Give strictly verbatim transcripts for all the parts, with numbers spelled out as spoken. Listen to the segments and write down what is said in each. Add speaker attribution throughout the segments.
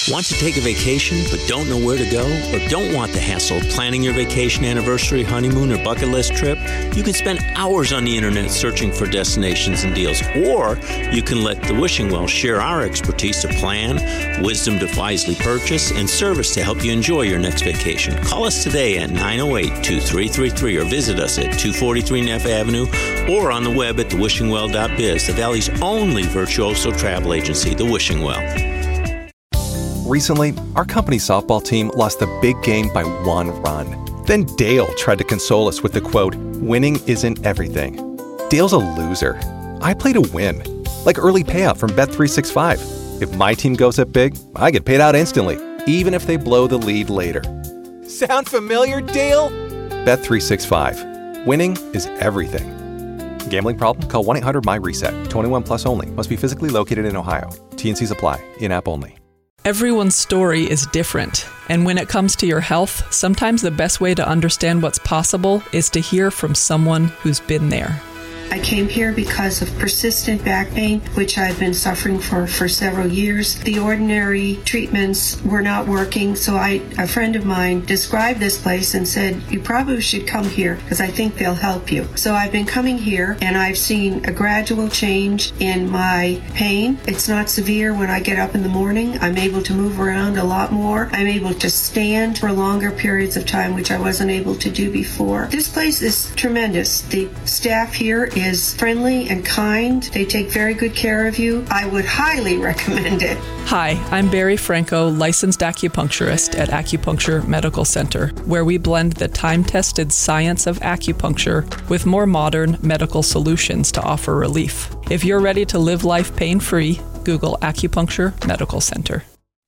Speaker 1: Want to take a vacation but don't know where to go? Or don't want the hassle of planning your vacation anniversary, honeymoon, or bucket list trip? You can spend hours on the internet searching for destinations and deals. Or you can let the Wishing Well share our expertise to plan, wisdom to wisely purchase, and service to help you enjoy your next vacation. Call us today at nine oh eight, two three three three or visit us at two forty-three Neff Avenue or on the web at the wishing well dot biz, the Valley's only virtuoso travel agency, The Wishing Well.
Speaker 2: Recently, our company's softball team lost the big game by one run. Then Dale tried to console us with the quote, "Winning isn't everything." Dale's a loser. I play to win. Like early payout from Bet three sixty-five. If my team goes up big, I get paid out instantly, even if they blow the lead later. Sound familiar, Dale? Bet three sixty-five. Winning is everything. Gambling problem? Call one eight hundred M Y reset. twenty-one plus only. Must be physically located in Ohio. T and Cs apply. In-app only.
Speaker 3: Everyone's story is different, and when it comes to your health, sometimes the best way to understand what's possible is to hear from someone who's been there.
Speaker 4: I came here because of persistent back pain, which I've been suffering for for several years. The ordinary treatments were not working, so I, a friend of mine described this place and said, "You probably should come here because I think they'll help you." So I've been coming here, and I've seen a gradual change in my pain. It's not severe when I get up in the morning. I'm able to move around a lot more. I'm able to stand for longer periods of time, which I wasn't able to do before. This place is tremendous. The staff here is is friendly and kind. They take very good care of you. I would highly recommend it.
Speaker 3: Hi, I'm Barry Franco, licensed acupuncturist at Acupuncture Medical Center, where we blend the time-tested science of acupuncture with more modern medical solutions to offer relief. If you're ready to live life pain-free, Google Acupuncture Medical Center.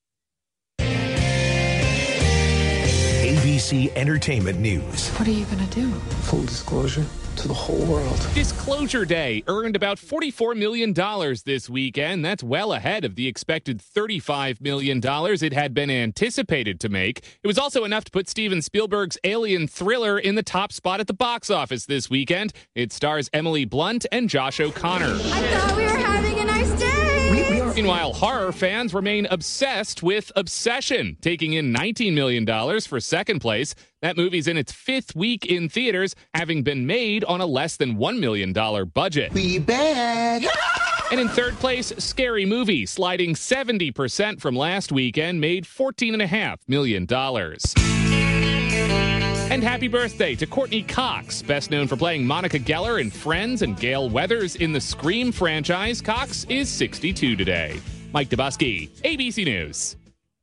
Speaker 5: A B C Entertainment News.
Speaker 6: What are you going to do?
Speaker 7: Full disclosure to the whole world.
Speaker 8: Disclosure Day earned about forty-four million dollars this weekend. That's well ahead of the expected thirty-five million dollars it had been anticipated to make. It was also enough to put Steven Spielberg's alien thriller in the top spot at the box office this weekend. It stars Emily Blunt and Josh O'Connor.
Speaker 9: I thought we were having a nice day.
Speaker 8: Meanwhile, horror fans remain obsessed with Obsession, taking in nineteen million dollars for second place. That movie's in its fifth week in theaters, having been made on a less than one million dollars budget.
Speaker 10: We back!
Speaker 8: And in third place, Scary Movie, sliding seventy percent from last weekend, made fourteen point five million dollars. And happy birthday to Courtney Cox, best known for playing Monica Geller in Friends and Gale Weathers in the Scream franchise. Cox is sixty-two today. Mike Dubusky, A B C News.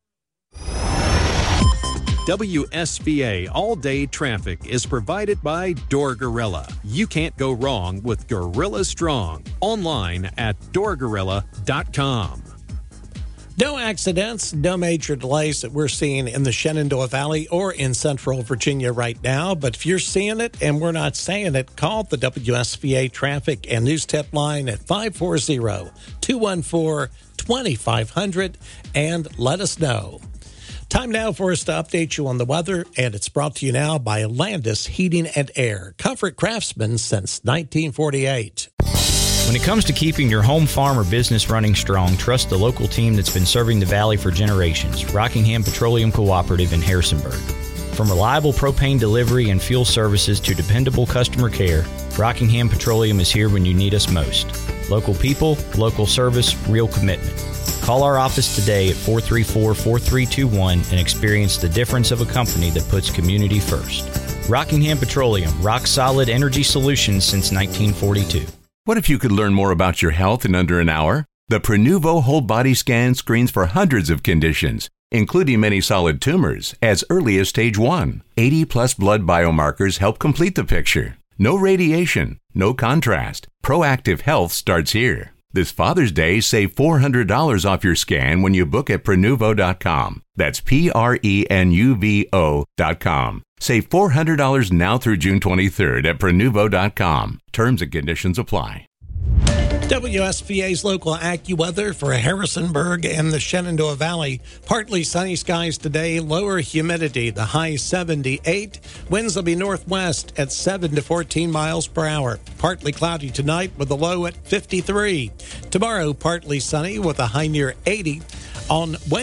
Speaker 11: W S B A All-Day Traffic is provided by Door Gorilla. You can't go wrong with Gorilla Strong. Online at door gorilla dot com.
Speaker 12: No accidents, no major delays that we're seeing in the Shenandoah Valley or in Central Virginia right now. But if you're seeing it and we're not saying it, call the W S B A Traffic and News Tip line at five four zero, two one four, two five zero zero and let us know. Time now for us to update you on the weather, and it's brought to you now by Landis Heating and Air. Comfort craftsman since nineteen forty-eight.
Speaker 13: When it comes to keeping your home, farm, or business running strong, trust the local team that's been serving the Valley for generations, Rockingham Petroleum Cooperative in Harrisonburg. From reliable propane delivery and fuel services to dependable customer care, Rockingham Petroleum is here when you need us most. Local people, local service, real commitment. Call our office today at four three four, four three two one and experience the difference of a company that puts community first. Rockingham Petroleum, rock solid energy solutions since nineteen forty-two.
Speaker 14: What if you could learn more about your health in under an hour? The Prenuvo Whole Body Scan screens for hundreds of conditions, including many solid tumors, as early as stage one. eighty plus blood biomarkers help complete the picture. No radiation, no contrast. Proactive health starts here. This Father's Day, save four hundred dollars off your scan when you book at prenuvo dot com. That's P R E N U V O dot com. Save four hundred dollars now through June twenty-third at prenuvo dot com. Terms and conditions apply.
Speaker 12: W S B A's local AccuWeather for Harrisonburg and the Shenandoah Valley. Partly sunny skies today, lower humidity, the high seventy-eight. Winds will be northwest at seven to fourteen miles per hour. Partly cloudy tonight with a low at fifty-three. Tomorrow, partly sunny with a high near eighty. On Wednesday,